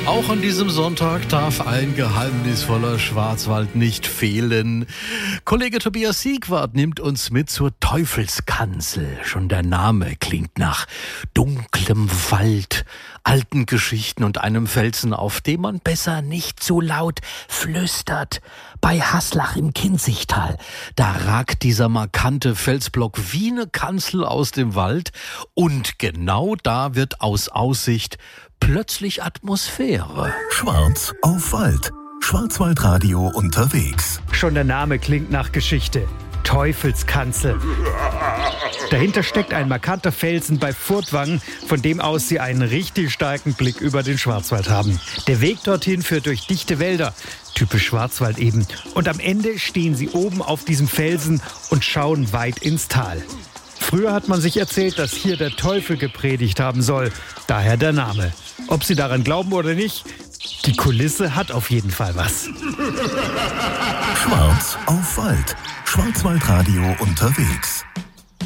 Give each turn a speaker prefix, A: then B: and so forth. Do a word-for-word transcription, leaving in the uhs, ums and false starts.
A: Auch an diesem Sonntag darf ein geheimnisvoller Schwarzwald nicht fehlen. Kollege Tobias Siegwart nimmt uns mit zur Teufelskanzel. Schon der Name klingt nach dunklem Wald, alten Geschichten und einem Felsen, auf dem man besser nicht zu laut flüstert. Bei Haslach im Kinzigtal, da ragt dieser markante Felsblock wie eine Kanzel aus dem Wald und genau da wird aus Aussicht plötzlich Atmosphäre.
B: Schwarz auf Wald. Schwarzwaldradio unterwegs.
C: Schon der Name klingt nach Geschichte. Teufelskanzel. Dahinter steckt ein markanter Felsen bei Furtwangen, von dem aus Sie einen richtig starken Blick über den Schwarzwald haben. Der Weg dorthin führt durch dichte Wälder, typisch Schwarzwald eben. Und am Ende stehen Sie oben auf diesem Felsen und schauen weit ins Tal. Früher hat man sich erzählt, dass hier der Teufel gepredigt haben soll. Daher der Name. Ob Sie daran glauben oder nicht, die Kulisse hat auf jeden Fall was.
B: Schwarz auf Wald. Schwarzwaldradio unterwegs.